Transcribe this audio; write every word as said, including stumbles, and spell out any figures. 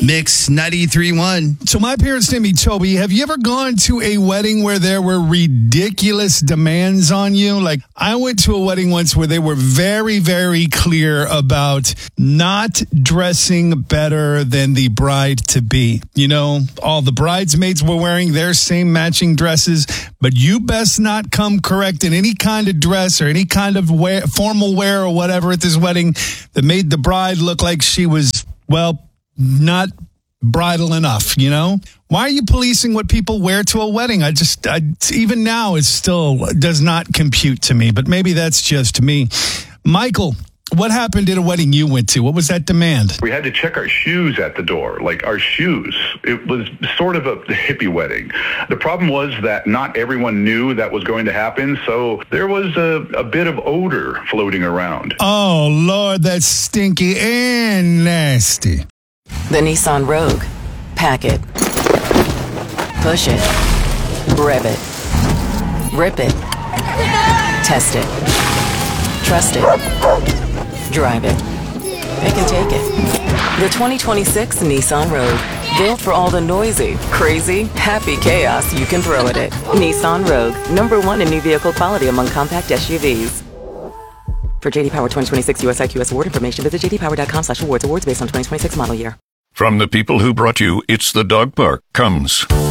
Mix ninety-three point one. So my parents named me Toby. Have you ever gone to a wedding where there were ridiculous demands on you? Like, I went to a wedding once where they were very, very clear about not dressing better than the bride-to-be. You know, all the bridesmaids were wearing their same matching dresses, but you best not come correct in any kind of dress or any kind of wear, formal wear or whatever at this wedding that made the bride look like she was, well, not bridal enough, you know? Why are you policing what people wear to a wedding? I just, I, even now, it still does not compute to me, but maybe that's just me. Michael, what happened at a wedding you went to? What was that demand? We had to check our shoes at the door, like our shoes. It was sort of a hippie wedding. The problem was that not everyone knew that was going to happen, so there was a, a bit of odor floating around. Oh, Lord, that's stinky and nasty. The Nissan Rogue. Pack it. Push it. Rev it. Rip it. Test it. Trust it. Drive it. Pick and take it. The twenty twenty-six Nissan Rogue. Built for all the noisy, crazy, happy chaos you can throw at it. Nissan Rogue. Number one in new vehicle quality among compact S U Vs. For J D Power twenty twenty-six U S I Q S award information, visit j d power dot com slash awards. Awards based on twenty twenty-six model year. From the people who brought you It's the Dog Park comes